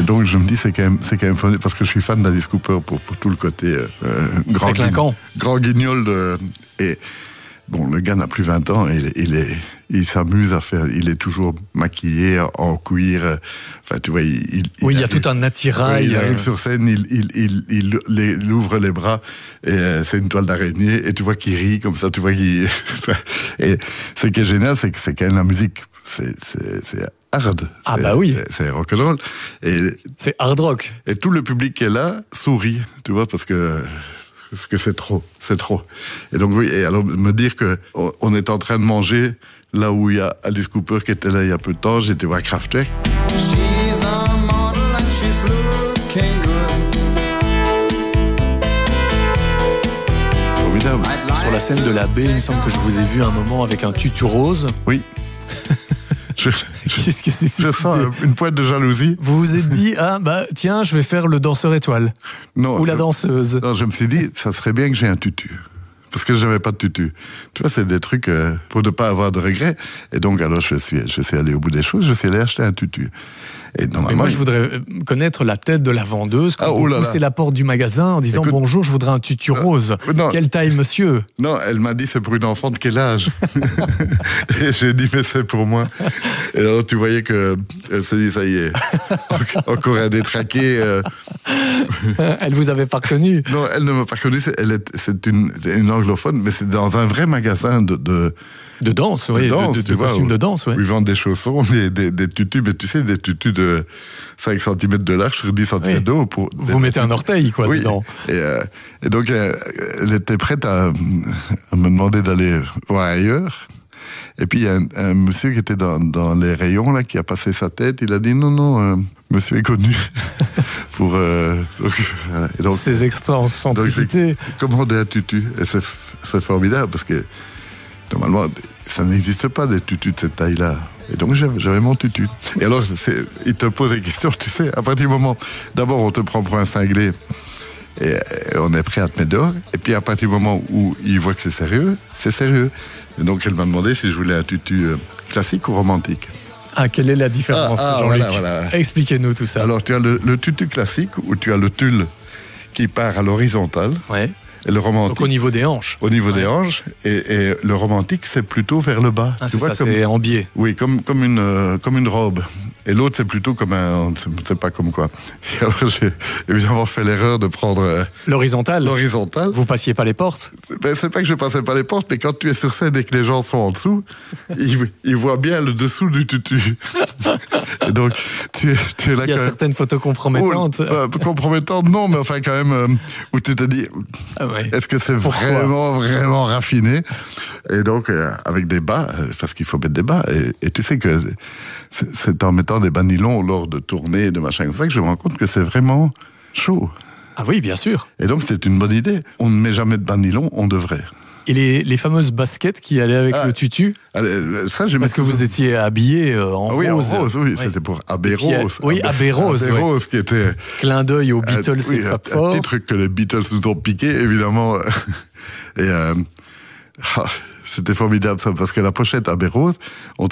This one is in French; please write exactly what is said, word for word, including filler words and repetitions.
donc je me dis, c'est quand même, c'est quand même fun, parce que je suis fan d'Alice Cooper pour, pour tout le côté euh, grand, guignol, grand guignol de, et bon, le gars n'a plus vingt ans, il, il est, il s'amuse à faire, il est toujours maquillé en cuir. Enfin, tu vois, il, il oui, il y a arrive, tout un attirail. Oui, il arrive sur scène, il, il, il, il, il, il ouvre les bras et euh, c'est une toile d'araignée et tu vois qu'il rit comme ça, tu vois qu'il. Et ce qui est génial, c'est que c'est quand même la musique, c'est, c'est, c'est hard. Ah c'est, bah oui. C'est, c'est rock'n'roll. Et c'est hard rock. Et tout le public qui est là sourit, tu vois, parce que. Parce que c'est trop, c'est trop. Et donc oui, et alors me dire que on est en train de manger là où il y a Alice Cooper qui était là il y a peu de temps, j'étais voir Kraftwerk. Formidable. Sur la scène de la baie, il me semble que je vous ai vu un moment avec un tutu rose. Oui. Je, je, Qu'est-ce que c'est je sens une pointe de jalousie. Vous vous êtes dit, ah bah tiens, je vais faire le danseur étoile. Non. Ou la je, danseuse. Non, je me suis dit, ça serait bien que j'ai un tutu. Parce que je n'avais pas de tutu. Tu vois, c'est des trucs euh, pour ne pas avoir de regrets. Et donc, alors, je suis, je suis allé au bout des choses, je suis allé acheter un tutu. Et Mais moi, je voudrais connaître la tête de la vendeuse. Quand ah, vous oh poussez la porte du magasin en disant, écoute, bonjour, je voudrais un tutu rose. Euh, Quelle taille, monsieur? Non, elle m'a dit, c'est pour une enfant de quel âge? Et j'ai dit, mais c'est pour moi. Et alors, tu voyais que elle se dit, ça y est, encore un détraqué. Euh... Elle vous avait pas reconnu? Non, elle ne m'a pas reconnu. C'est, elle est, c'est, une, c'est une anglophone, mais c'est dans un vrai magasin de... de De danse, oui, de, danse, de, de, de costumes de danse, oui. Ils vendent des chaussons, des, des, des tutus, mais tu sais, des tutus de cinq centimètres de large sur dix centimètres oui. de haut. Pour Vous mettez tutus. Un orteil, quoi, oui. dedans. Et, euh, et donc, euh, elle était prête à, à me demander d'aller voir ailleurs. Et puis, il y a un, un monsieur qui était dans, dans les rayons, là, qui a passé sa tête. Il a dit, non, non, euh, monsieur est connu. pour, euh, donc, voilà. Et donc, ces excentricités. Commander un tutu. Et c'est, c'est formidable, parce que normalement, ça n'existe pas des tutus de cette taille-là. Et donc, j'avais, j'avais mon tutu. Et alors, c'est, il te pose des questions, tu sais, à partir du moment... D'abord, on te prend pour un cinglé, et, et on est prêt à te mettre dehors. Et puis, à partir du moment où il voit que c'est sérieux, c'est sérieux. Et donc, elle m'a demandé si je voulais un tutu euh, classique ou romantique. Ah, quelle est la différence, ah, ah, Jean-Luc? Voilà, voilà. Expliquez-nous tout ça. Alors, tu as le, le tutu classique, où tu as le tulle qui part à l'horizontale. Ouais. Et le romantique, donc au niveau des hanches. Au niveau ouais. des hanches. Et, et le romantique, c'est plutôt vers le bas. Ah, tu c'est vois, ça, comme, c'est en biais. Oui, comme, comme, une, euh, comme une robe. Et l'autre, c'est plutôt comme un... Je ne sais pas comme quoi. Et alors, j'ai évidemment fait l'erreur de prendre... Euh, l'horizontale. L'horizontale. Vous passiez pas les portes? Ben, c'est pas que je passais pas les portes, mais quand tu es sur scène et que les gens sont en dessous, ils, ils voient bien le dessous du tutu. Et donc, tu, tu es là. Il y a certaines même... photos compromettantes. Oh, euh, compromettantes, non, mais enfin, quand même, euh, où tu te dis, ah ouais. Est-ce que c'est Pourquoi? vraiment, vraiment raffiné? Et donc, euh, avec des bas, parce qu'il faut mettre des bas. Et, et tu sais que c'est, c'est en mettant des bas nylon lors de tournées, de machin comme ça, que je me rends compte que c'est vraiment chaud. Ah oui, bien sûr. Et donc, c'est une bonne idée. On ne met jamais de bas nylon, on devrait. Et les, les fameuses baskets qui allaient avec ah, le tutu, ça, j'ai parce que vous étiez habillé euh, en ah, oui, rose. En rose, oui, oui. C'était pour Abbey Rose. Oui, Abbey Rose. Abbey Rose, oui. Qui était... Clin d'œil aux Beatles euh, oui, et Fab Four. Un petit truc que les Beatles nous ont piqué, évidemment. Et euh, c'était formidable, ça, parce que la pochette Abbey Rose, on